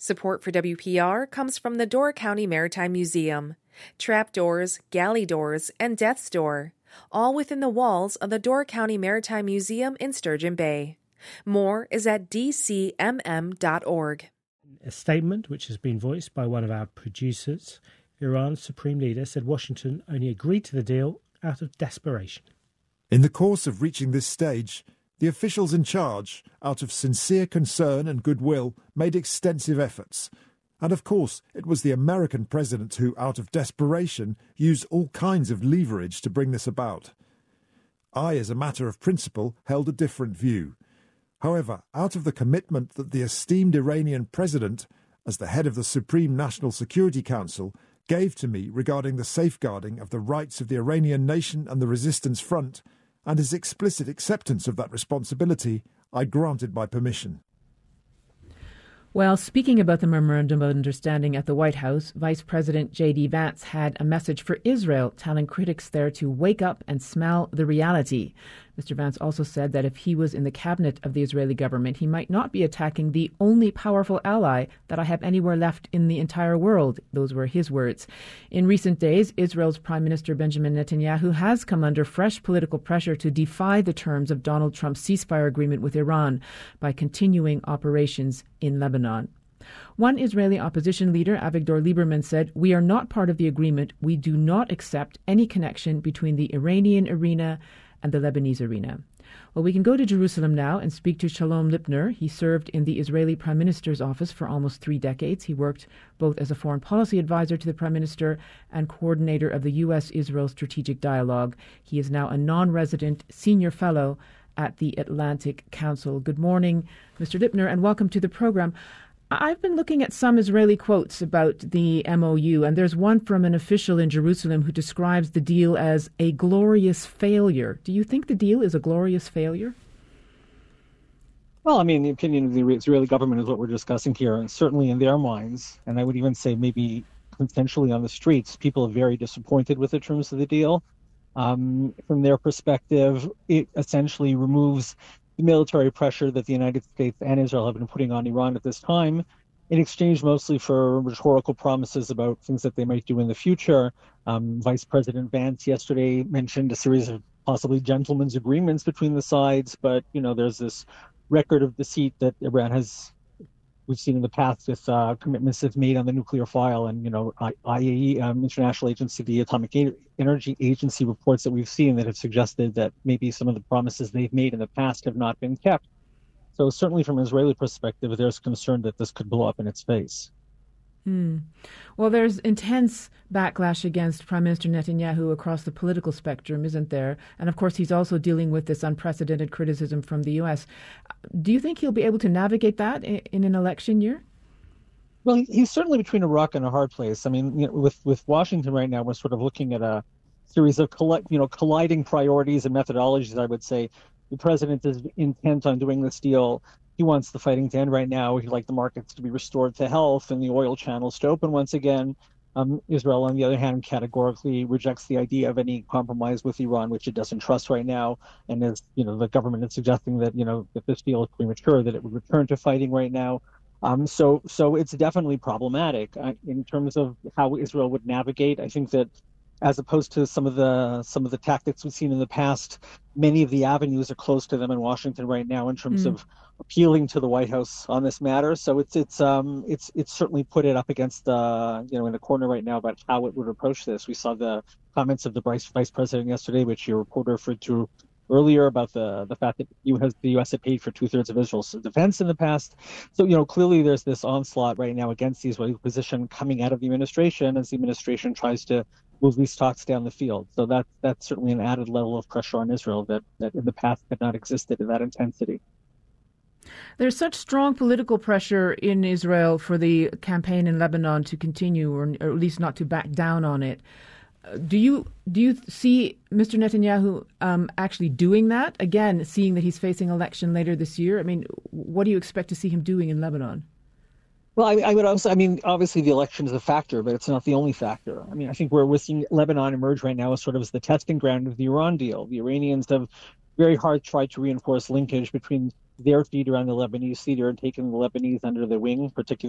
Support for WPR comes from the Door County Maritime Museum. Trapdoors, galley doors, and death's door, all within the walls of the Door County Maritime Museum in Sturgeon Bay. More is at dcmm.org. A statement which has been voiced by one of our producers, Iran's supreme leader, said Washington only agreed to the deal out of desperation. In the course of reaching this stage, the officials in charge, out of sincere concern and goodwill, made extensive efforts. And of course, it was the American president who, out of desperation, used all kinds of leverage to bring this about. I, as a matter of principle, held a different view. However, out of the commitment that the esteemed Iranian president, as the head of the Supreme National Security Council, gave to me regarding the safeguarding of the rights of the Iranian nation and the resistance front, and his explicit acceptance of that responsibility, I granted my permission. Well, speaking about the Memorandum of Understanding at the White House, Vice President J.D. Vance had a message for Israel, telling critics there to wake up and smell the reality. Mr. Vance also said that if he was in the cabinet of the Israeli government, he might not be attacking the only powerful ally that I have anywhere left in the entire world. Those were his words. In recent days, Israel's Prime Minister Benjamin Netanyahu has come under fresh political pressure to defy the terms of Donald Trump's ceasefire agreement with Iran by continuing operations in Lebanon. One Israeli opposition leader, Avigdor Lieberman, said, "We are not part of the agreement. We do not accept any connection between the Iranian arena and the Lebanese arena." Well, we can go to Jerusalem now and speak to Shalom Lipner. He served in the Israeli Prime Minister's office for almost 3 decades. He worked both as a foreign policy advisor to the Prime Minister and coordinator of the U.S.-Israel Strategic Dialogue. He is now a non-resident senior fellow at the Atlantic Council. Good morning, Mr. Lipner, and welcome to the program. I've been looking at some Israeli quotes about the MOU, and there's one from an official in Jerusalem who describes the deal as a glorious failure. Do you think the deal is a glorious failure? Well, I mean, the opinion of the Israeli government is what we're discussing here, and certainly in their minds, and I would even say maybe consensually on the streets, people are very disappointed with the terms of the deal. From their perspective, it essentially removes the military pressure that the United States and Israel have been putting on Iran at this time, in exchange mostly for rhetorical promises about things that they might do in the future. Vice President Vance yesterday mentioned a series of possibly gentlemen's agreements between the sides, but, you know, there's this record of deceit that Iran has, we've seen in the past with commitments it's made on the nuclear file, and, you know, IAEA, International Agency, the Atomic Energy Agency reports that we've seen that have suggested that maybe some of the promises they've made in the past have not been kept. So certainly from an Israeli perspective, there's concern that this could blow up in its face. Well, there's intense backlash against Prime Minister Netanyahu across the political spectrum, isn't there? And of course, he's also dealing with this unprecedented criticism from the U.S. Do you think he'll be able to navigate that in an election year? Well, he's certainly between a rock and a hard place. I mean, you know, with Washington right now, we're sort of looking at a series of colliding priorities and methodologies, I would say. The president is intent on doing this deal. He wants the fighting to end right now. He'd like the markets to be restored to health and the oil channels to open once again. Israel, on the other hand, categorically rejects the idea of any compromise with Iran, which it doesn't trust right now. And as you know, the government is suggesting that, you know, if this deal is premature, that it would return to fighting right now. So it's definitely problematic in terms of how Israel would navigate. I think that, as opposed to some of the tactics we've seen in the past, many of the avenues are close to them in Washington right now in terms of appealing to the White House on this matter. So it's certainly put it up against in a corner right now about how it would approach this. We saw the comments of the vice president yesterday, which your reporter referred to earlier, about the fact that the U.S. had paid for 2/3 of Israel's defense in the past. So, you know, clearly there's this onslaught right now against the Israeli position coming out of the administration as the administration tries to move these talks down the field. So that's certainly an added level of pressure on Israel that in the past had not existed in that intensity. There's such strong political pressure in Israel for the campaign in Lebanon to continue, or at least not to back down on it. Do you see Mr. Netanyahu actually doing that? Again, seeing that he's facing election later this year, I mean, what do you expect to see him doing in Lebanon? Well, I would also, I mean, obviously the election is a factor, but it's not the only factor. I mean, I think we're seeing Lebanon emerge right now as sort of as the testing ground of the Iran deal. The Iranians have very hard tried to reinforce linkage between their feet around the Lebanese theater and taking the Lebanese under their wing, particularly